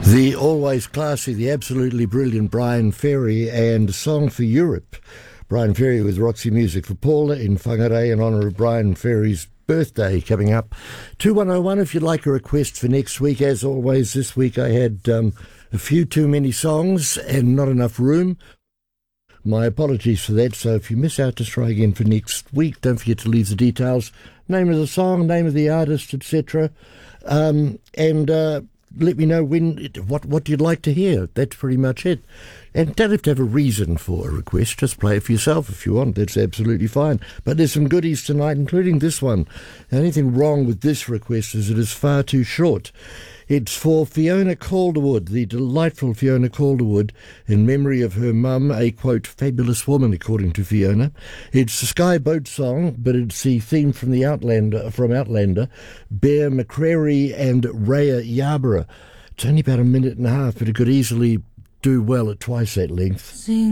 The always classy, the absolutely brilliant Brian Ferry and Song for Europe. Brian Ferry with Roxy Music for Paula in Whangarei in honour of Brian Ferry's birthday coming up. 2101 if you'd like a request for next week. As always, this week I had a few too many songs and not enough room. My apologies for that. So if you miss out, just try again for next week. Don't forget to leave the details, name of the song, name of the artist, etc. Let me know what you'd like to hear. That's pretty much it. And don't have to have a reason for a request. Just play it for yourself if you want. That's absolutely fine. But there's some goodies tonight, including this one. The only thing wrong with this request is it is far too short. It's for Fiona Calderwood, the delightful Fiona Calderwood, in memory of her mum, a, quote, fabulous woman, according to Fiona. It's a Sky Boat song, but it's the theme from Outlander, Bear McCreary and Rhea Yarborough. It's only about a minute and a half, but it could easily do well at twice that length.